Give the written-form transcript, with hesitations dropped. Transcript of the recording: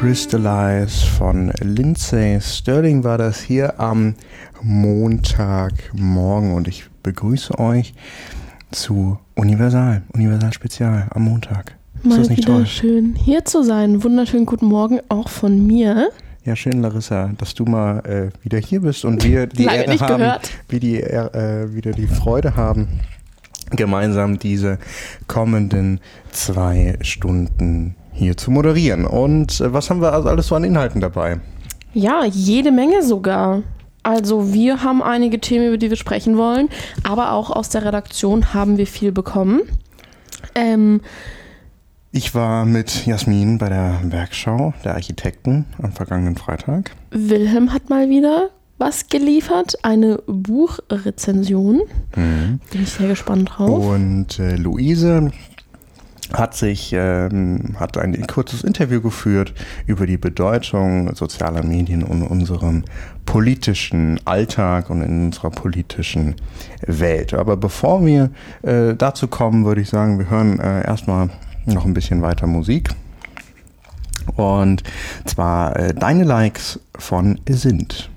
Crystallize von Lindsey Stirling war das hier am Montagmorgen und ich begrüße euch zu Universal Spezial am Montag. Ist das nicht toll? Schön hier zu sein. Wunderschönen guten Morgen auch von mir. Ja, schön, Larissa, dass du mal wieder hier bist und wir die Ehre haben, wieder die Freude haben, gemeinsam diese kommenden 2 Stunden hier zu moderieren. Und was haben wir also alles so an Inhalten dabei? Ja, jede Menge sogar. Also wir haben einige Themen, über die wir sprechen wollen, aber auch aus der Redaktion haben wir viel bekommen. Ich war mit Jasmin bei der Werkschau der Architekten am vergangenen Freitag. Wilhelm hat mal wieder was geliefert, eine Buchrezension. Bin ich sehr gespannt drauf. Und Luise hat ein kurzes Interview geführt über die Bedeutung sozialer Medien in unserem politischen Alltag und in unserer politischen Welt. Aber bevor wir dazu kommen, würde ich sagen, wir hören erstmal noch ein bisschen weiter Musik. Und zwar Deine Likes von Sind.